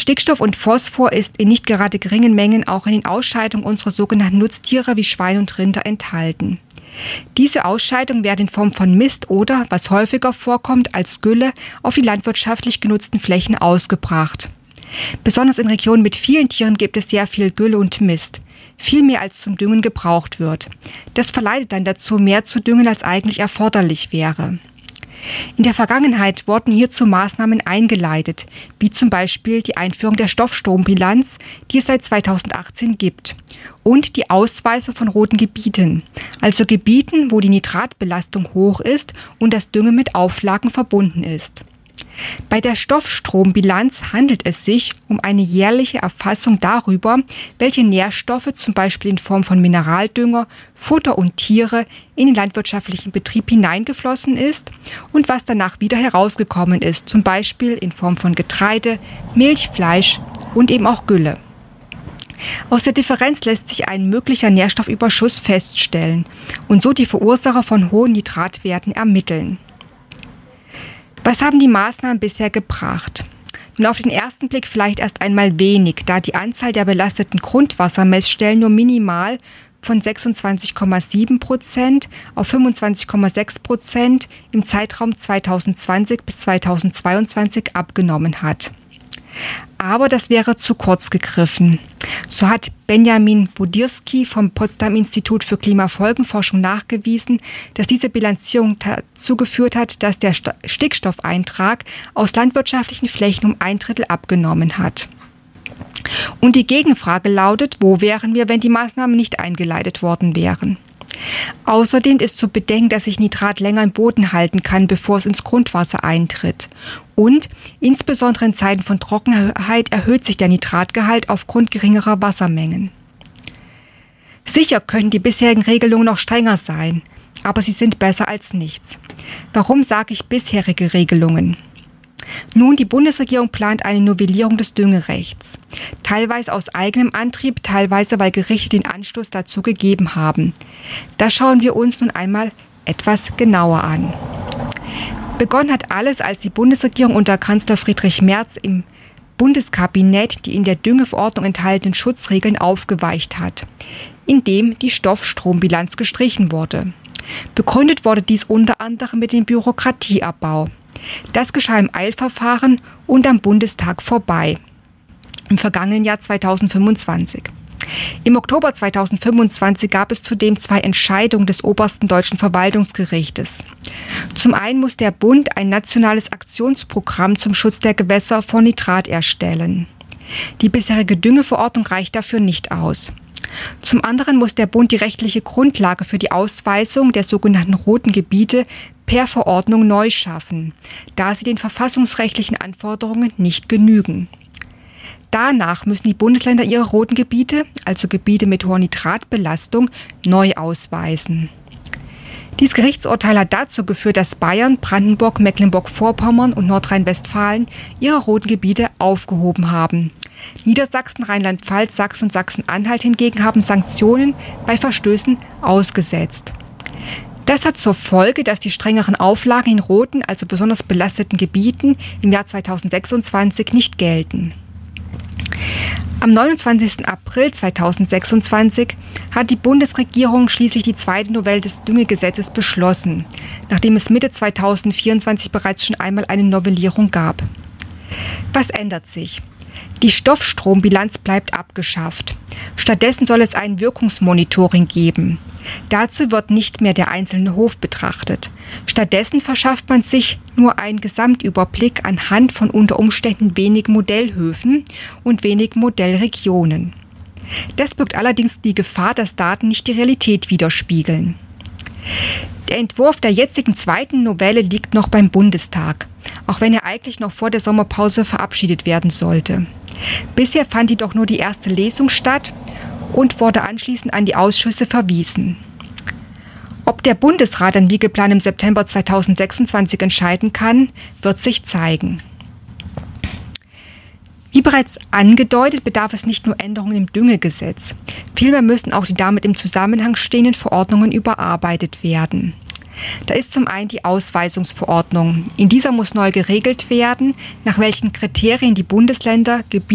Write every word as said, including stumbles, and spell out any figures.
Stickstoff und Phosphor ist in nicht gerade geringen Mengen auch in den Ausscheidungen unserer sogenannten Nutztiere wie Schweine und Rinder enthalten. Diese Ausscheidungen werden in Form von Mist oder, was häufiger vorkommt, als Gülle auf die landwirtschaftlich genutzten Flächen ausgebracht. Besonders in Regionen mit vielen Tieren gibt es sehr viel Gülle und Mist. Viel mehr als zum Düngen gebraucht wird. Das verleitet dann dazu, mehr zu düngen, als eigentlich erforderlich wäre. In der Vergangenheit wurden hierzu Maßnahmen eingeleitet, wie zum Beispiel die Einführung der Stoffstrombilanz, die es seit zweitausendachtzehn gibt, und die Ausweisung von roten Gebieten, also Gebieten, wo die Nitratbelastung hoch ist und das Düngen mit Auflagen verbunden ist. Bei der Stoffstrombilanz handelt es sich um eine jährliche Erfassung darüber, welche Nährstoffe zum Beispiel in Form von Mineraldünger, Futter und Tiere in den landwirtschaftlichen Betrieb hineingeflossen ist und was danach wieder herausgekommen ist, zum Beispiel in Form von Getreide, Milch, Fleisch und eben auch Gülle. Aus der Differenz lässt sich ein möglicher Nährstoffüberschuss feststellen und so die Verursacher von hohen Nitratwerten ermitteln. Was haben die Maßnahmen bisher gebracht? Nun, auf den ersten Blick vielleicht erst einmal wenig, da die Anzahl der belasteten Grundwassermessstellen nur minimal von sechsundzwanzig Komma sieben Prozent auf fünfundzwanzig Komma sechs Prozent im Zeitraum zweitausendzwanzig bis zweitausendzweiundzwanzig abgenommen hat. Aber das wäre zu kurz gegriffen. So hat Benjamin Budirski vom Potsdam Institut für Klimafolgenforschung nachgewiesen, dass diese Bilanzierung dazu geführt hat, dass der Stickstoffeintrag aus landwirtschaftlichen Flächen um ein Drittel abgenommen hat. Und die Gegenfrage lautet, wo wären wir, wenn die Maßnahmen nicht eingeleitet worden wären? Außerdem ist zu bedenken, dass sich Nitrat länger im Boden halten kann, bevor es ins Grundwasser eintritt. Und insbesondere in Zeiten von Trockenheit erhöht sich der Nitratgehalt aufgrund geringerer Wassermengen. Sicher können die bisherigen Regelungen noch strenger sein, aber sie sind besser als nichts. Warum sage ich bisherige Regelungen? Nun, die Bundesregierung plant eine Novellierung des Düngerechts. Teilweise aus eigenem Antrieb, teilweise weil Gerichte den Anstoß dazu gegeben haben. Das schauen wir uns nun einmal etwas genauer an. Begonnen hat alles, als die Bundesregierung unter Kanzler Friedrich Merz im Bundeskabinett die in der Düngeverordnung enthaltenen Schutzregeln aufgeweicht hat, indem die Stoffstrombilanz gestrichen wurde. Begründet wurde dies unter anderem mit dem Bürokratieabbau. Das geschah im Eilverfahren und am Bundestag vorbei, im vergangenen Jahr zweitausendfünfundzwanzig. Im Oktober zweitausendfünfundzwanzig gab es zudem zwei Entscheidungen des obersten deutschen Verwaltungsgerichtes. Zum einen muss der Bund ein nationales Aktionsprogramm zum Schutz der Gewässer vor Nitrat erstellen. Die bisherige Düngeverordnung reicht dafür nicht aus. Zum anderen muss der Bund die rechtliche Grundlage für die Ausweisung der sogenannten roten Gebiete per Verordnung neu schaffen, da sie den verfassungsrechtlichen Anforderungen nicht genügen. Danach müssen die Bundesländer ihre roten Gebiete, also Gebiete mit hoher Nitratbelastung, neu ausweisen. Dieses Gerichtsurteil hat dazu geführt, dass Bayern, Brandenburg, Mecklenburg-Vorpommern und Nordrhein-Westfalen ihre roten Gebiete aufgehoben haben. Niedersachsen, Rheinland-Pfalz, Sachsen und Sachsen-Anhalt hingegen haben Sanktionen bei Verstößen ausgesetzt. Das hat zur Folge, dass die strengeren Auflagen in roten, also besonders belasteten Gebieten im Jahr zweitausendsechsundzwanzig nicht gelten. Am neunundzwanzigsten April zweitausendsechsundzwanzig hat die Bundesregierung schließlich die zweite Novelle des Düngegesetzes beschlossen, nachdem es Mitte zweitausendvierundzwanzig bereits schon einmal eine Novellierung gab. Was ändert sich? Die Stoffstrombilanz bleibt abgeschafft. Stattdessen soll es ein Wirkungsmonitoring geben. Dazu wird nicht mehr der einzelne Hof betrachtet. Stattdessen verschafft man sich nur einen Gesamtüberblick anhand von unter Umständen wenigen Modellhöfen und wenigen Modellregionen. Das birgt allerdings die Gefahr, dass Daten nicht die Realität widerspiegeln. Der Entwurf der jetzigen zweiten Novelle liegt noch beim Bundestag, auch wenn er eigentlich noch vor der Sommerpause verabschiedet werden sollte. Bisher fand jedoch nur die erste Lesung statt und wurde anschließend an die Ausschüsse verwiesen. Ob der Bundesrat dann wie geplant im September zweitausendsechsundzwanzig entscheiden kann, wird sich zeigen. Wie bereits angedeutet, bedarf es nicht nur Änderungen im Düngegesetz. Vielmehr müssen auch die damit im Zusammenhang stehenden Verordnungen überarbeitet werden. Da ist zum einen die Ausweisungsverordnung. In dieser muss neu geregelt werden, nach welchen Kriterien die Bundesländer, Gebiete